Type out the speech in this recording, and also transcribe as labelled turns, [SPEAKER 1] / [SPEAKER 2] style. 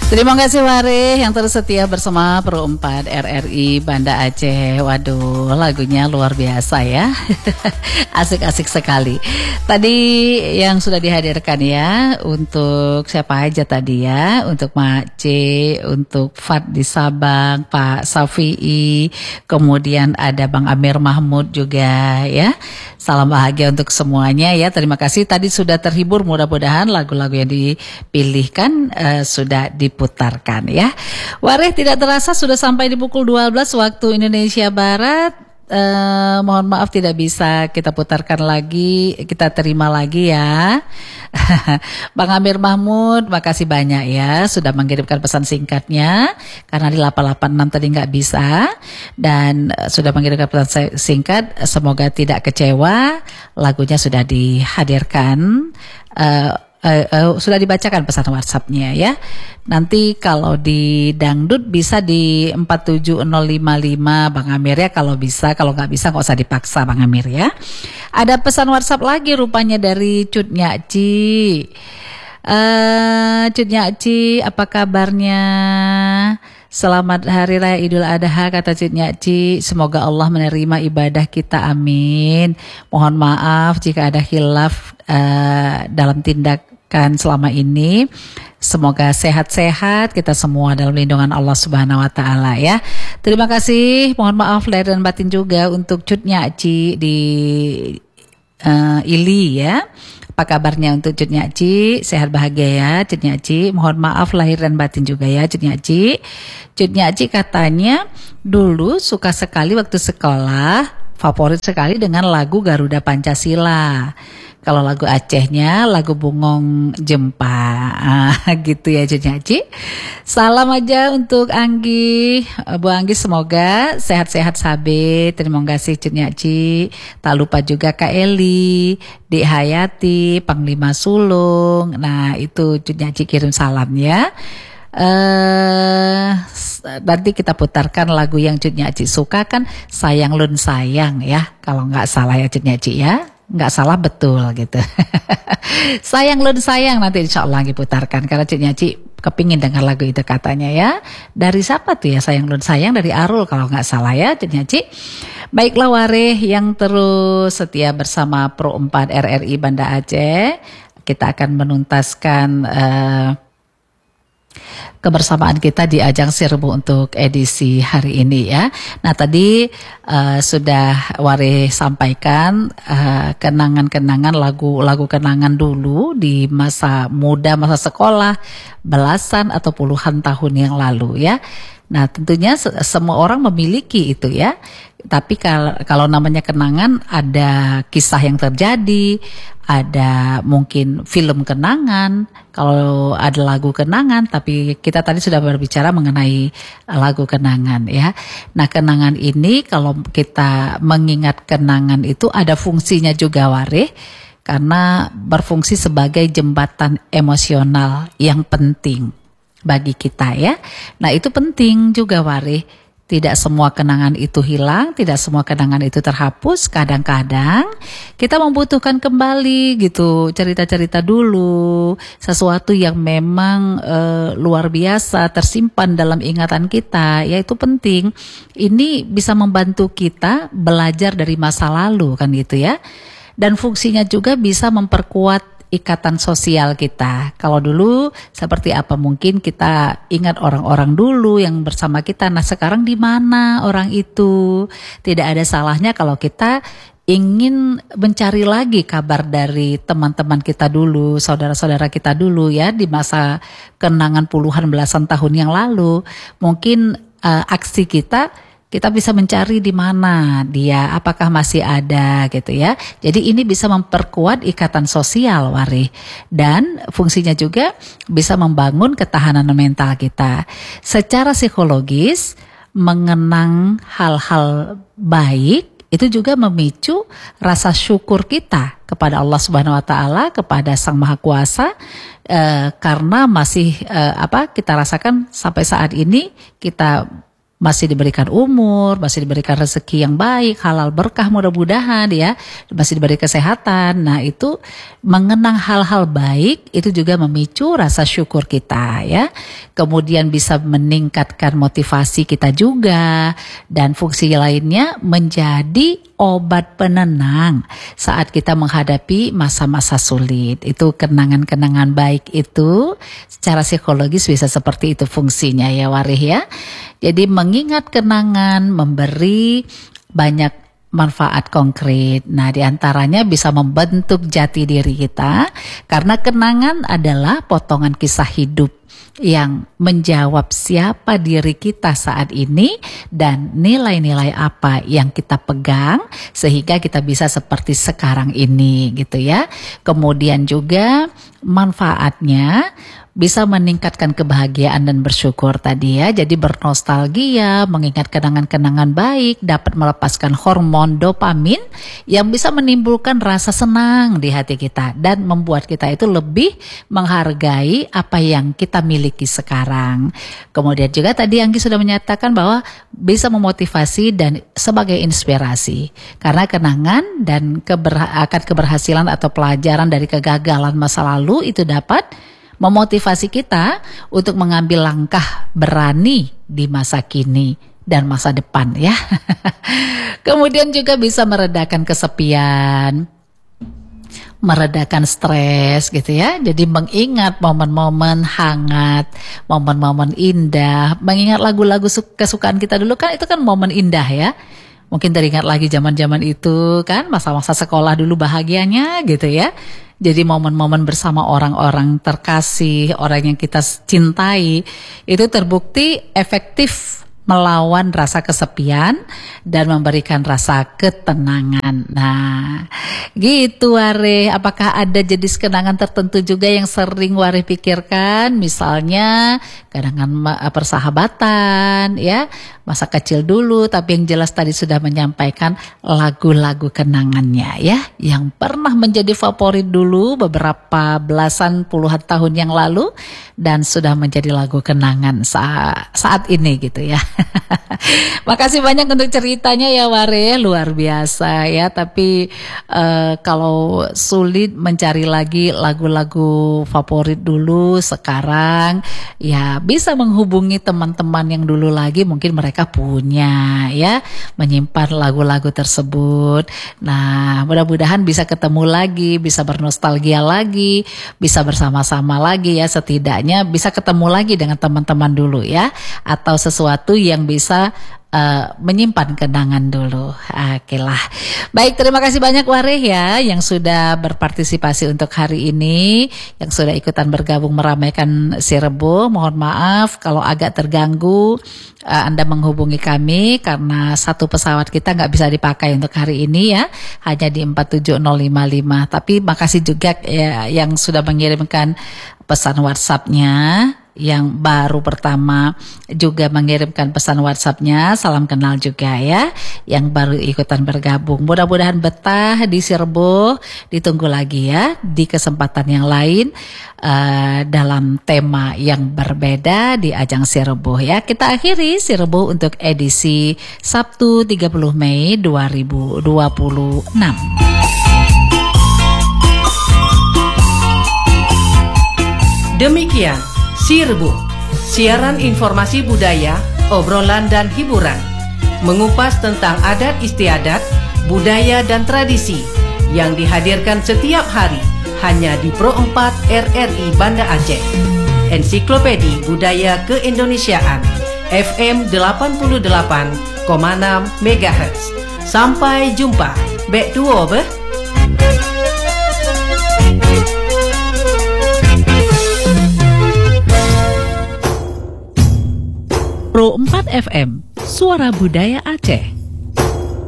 [SPEAKER 1] Terima kasih Wareh yang terus setia bersama Pro 4 RRI Banda Aceh. Waduh, lagunya luar biasa ya. Asik-asik sekali. Tadi yang sudah dihadirkan ya, untuk siapa aja tadi ya, untuk Mak C, untuk Fat di Sabang, Pak Safi'i, kemudian ada Bang Amir Mahmud juga ya. Salam bahagia untuk semuanya ya. Terima kasih tadi sudah terhibur, mudah-mudahan lagu-lagu yang dipilihkan sudah diputarkan ya. Wareh, tidak terasa sudah sampai di pukul 12 waktu Indonesia Barat. Mohon maaf tidak bisa kita putarkan lagi, kita terima lagi ya. Bang Amir Mahmud, makasih banyak ya sudah mengirimkan pesan singkatnya, karena di 886 tadi nggak bisa, dan sudah mengirimkan pesan singkat. Semoga tidak kecewa, lagunya sudah dihadirkan, sudah dibacakan pesan WhatsApp-nya ya. Nanti kalau di dangdut bisa di 47055 Bang Amir ya, kalau bisa. Kalau nggak bisa nggak usah dipaksa Bang Amir ya. Ada pesan WhatsApp lagi rupanya dari Cut Nyaci. Cut Nyaci, apa kabarnya? Selamat Hari Raya Idul Adha, kata Cut Nyaci. Semoga Allah menerima ibadah kita, amin. Mohon maaf jika ada khilaf dalam tindakan selama ini. Semoga sehat-sehat kita semua dalam lindungan Allah Subhanahu wa taala ya. Terima kasih. Mohon maaf lahir dan batin juga untuk Cut Nyaci di Ili ya. Apa kabarnya untuk Cut Nyaci? Sehat bahagia ya Cut Nyaci. Mohon maaf lahir dan batin juga ya Cut Nyaci. Cut Nyaci katanya dulu suka sekali waktu sekolah, favorit sekali dengan lagu Garuda Pancasila. Kalau lagu Acehnya lagu Bungong Jempa, gitu ya Cut Nyaci. Salam aja untuk Anggi, Bu Anggi, semoga sehat-sehat sabe. Terima kasih Cut Nyaci. Tak lupa juga Kak Eli, Dik Hayati, Panglima Sulung. Nah itu Cut Nyaci kirim salam ya. Nanti kita putarkan lagu yang Cut Nyaci suka kan, Sayang Lun Sayang ya, kalau nggak salah ya Cut Nyaci ya. Nggak salah betul gitu. Sayang Lun Sayang nanti insya Allah diputarkan, karena Cut Nyaci kepingin dengar lagu itu katanya ya. Dari siapa tuh ya Sayang Lun Sayang? Dari Arul kalau nggak salah ya Cut Nyaci. Baiklah Wareh yang terus setia bersama Pro 4 RRI Banda Aceh, kita akan menuntaskan kebersamaan kita di ajang Sirbu untuk edisi hari ini ya. Nah tadi sudah Wareh sampaikan kenangan-kenangan, lagu-lagu kenangan dulu di masa muda, masa sekolah, belasan atau puluhan tahun yang lalu ya. Nah tentunya semua orang memiliki itu ya. Tapi kalau namanya kenangan, ada kisah yang terjadi, ada mungkin film kenangan, kalau ada lagu kenangan, tapi kita tadi sudah berbicara mengenai lagu kenangan ya. Nah kenangan ini kalau kita mengingat kenangan itu ada fungsinya juga Wareh, karena berfungsi sebagai jembatan emosional yang penting bagi kita ya. Nah itu penting juga Wareh. Tidak semua kenangan itu hilang, tidak semua kenangan itu terhapus. Kadang-kadang kita membutuhkan kembali gitu cerita-cerita dulu, sesuatu yang memang luar biasa tersimpan dalam ingatan kita. Ya itu penting. Ini bisa membantu kita belajar dari masa lalu kan gitu ya. Dan fungsinya juga bisa memperkuat ikatan sosial kita. Kalau dulu seperti apa, mungkin kita ingat orang-orang dulu yang bersama kita. Nah sekarang di mana orang itu? Tidak ada salahnya kalau kita ingin mencari lagi kabar dari teman-teman kita dulu, saudara-saudara kita dulu ya, di masa kenangan puluhan belasan tahun yang lalu. Mungkin aksi kita bisa mencari di mana dia, apakah masih ada gitu ya. Jadi ini bisa memperkuat ikatan sosial Wareh, dan fungsinya juga bisa membangun ketahanan mental kita. Secara psikologis, mengenang hal-hal baik itu juga memicu rasa syukur kita kepada Allah Subhanahu wa taala, kepada Sang Maha Kuasa, karena masih kita rasakan sampai saat ini kita masih diberikan umur, masih diberikan rezeki yang baik, halal berkah mudah-mudahan ya, masih diberi kesehatan. Nah itu mengenang hal-hal baik itu juga memicu rasa syukur kita ya. Kemudian bisa meningkatkan motivasi kita juga, dan fungsi lainnya menjadi obat penenang saat kita menghadapi masa-masa sulit. Itu kenangan-kenangan baik itu secara psikologis bisa seperti itu fungsinya ya Warih ya. Jadi mengingat kenangan memberi banyak manfaat konkret. Nah, diantaranya bisa membentuk jati diri kita karena kenangan adalah potongan kisah hidup yang menjawab siapa diri kita saat ini dan nilai-nilai apa yang kita pegang sehingga kita bisa seperti sekarang ini gitu ya. Kemudian juga manfaatnya bisa meningkatkan kebahagiaan dan bersyukur tadi ya. Jadi bernostalgia, mengingat kenangan-kenangan baik, dapat melepaskan hormon dopamin yang bisa menimbulkan rasa senang di hati kita dan membuat kita itu lebih menghargai apa yang kita miliki sekarang. Kemudian juga tadi Anggi sudah menyatakan bahwa bisa memotivasi dan sebagai inspirasi. Karena kenangan dan akan keberhasilan atau pelajaran dari kegagalan masa lalu itu dapat memotivasi kita untuk mengambil langkah berani di masa kini dan masa depan ya. Kemudian juga bisa meredakan kesepian, meredakan stres gitu ya. Jadi mengingat momen-momen hangat, momen-momen indah, mengingat lagu-lagu kesukaan kita dulu kan itu kan momen indah ya. Mungkin teringat lagi zaman-zaman itu kan masa-masa sekolah dulu bahagianya gitu ya. Jadi momen-momen bersama orang-orang terkasih, orang yang kita cintai itu terbukti efektif melawan rasa kesepian dan memberikan rasa ketenangan. Nah, gitu Warih. Apakah ada jenis kenangan tertentu juga yang sering Warih pikirkan? Misalnya kenangan persahabatan, ya, masa kecil dulu. Tapi yang jelas tadi sudah menyampaikan lagu-lagu kenangannya, ya, yang pernah menjadi favorit dulu beberapa belasan puluhan tahun yang lalu dan sudah menjadi lagu kenangan saat ini gitu ya. Makasih banyak untuk ceritanya ya Warih, luar biasa ya. Tapi kalau sulit mencari lagi lagu-lagu favorit dulu sekarang, ya bisa menghubungi teman-teman yang dulu lagi, mungkin mereka punya ya, menyimpan lagu-lagu tersebut. Nah, mudah-mudahan bisa ketemu lagi, bisa bernostalgia lagi, bisa bersama-sama lagi ya, setidaknya bisa ketemu lagi dengan teman-teman dulu ya, atau sesuatu yang bisa menyimpan kenangan dulu. Oke lah. Baik, terima kasih banyak Warih ya yang sudah berpartisipasi untuk hari ini, yang sudah ikutan bergabung meramaikan si Rebo. Mohon maaf kalau agak terganggu Anda menghubungi kami karena satu pesawat kita nggak bisa dipakai untuk hari ini ya, hanya di 47055. Tapi makasih juga ya yang sudah mengirimkan pesan WhatsApp-nya, yang baru pertama juga mengirimkan pesan WhatsApp-nya, salam kenal juga ya, yang baru ikutan bergabung. Mudah-mudahan betah di Sirbo, ditunggu lagi ya di kesempatan yang lain dalam tema yang berbeda di ajang Sirbo ya. Kita akhiri Sirbo untuk edisi Sabtu 30 Mei 2026.
[SPEAKER 2] Demikian Sirbo, siaran informasi budaya, obrolan dan hiburan, mengupas tentang adat istiadat, budaya dan tradisi yang dihadirkan setiap hari hanya di Pro 4 RRI Banda Aceh. Ensiklopedia Budaya Keindonesiaan FM 88,6 MHz. Sampai jumpa. Bek tuo beh.
[SPEAKER 1] Pro 4 FM, Suara Budaya Aceh.